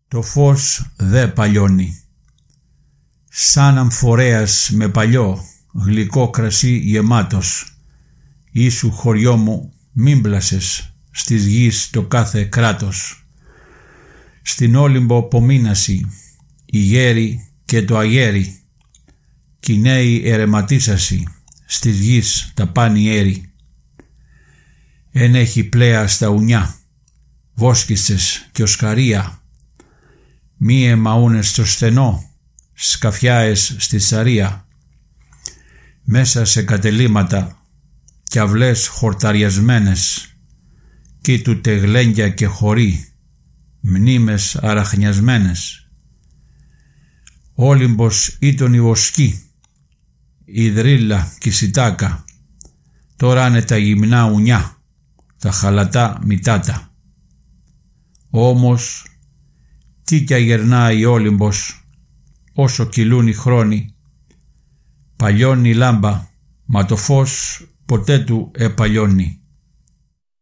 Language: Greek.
Το φως δε παλιώνει. Σαν αμφορέας με παλιό γλυκό κρασί γεμάτος, ήσου χωριό μου μην πλασες στις γης το κάθε κράτος. Στην Όλυμπο πομείνασι η γέρη και το αγέρι, κι οι νέοι ερεματίσασι στις γης τα πάνι έρη. Εν έχει πλέα στα ουνιά, βόσκισες και οσκαρία, μη εμαούνες στο στενό, σκαφιάες στη σαρία. Μέσα σε κατελήματα κι αυλές χορταριασμένες, κοίτουτε γλένια και χωρί, μνήμες αραχνιασμένες. Όλυμπος ήταν η βοσκή, η δρύλα κι η σιτάκα, τώρα είναι τα γυμνά ουνιά, τα χαλατά μητάτα. Όμως τι κι αγερνάει η Όλυμπος, όσο κυλούν οι χρόνοι, παλιώνει η λάμπα, μα το φως ποτέ του επαλιώνει.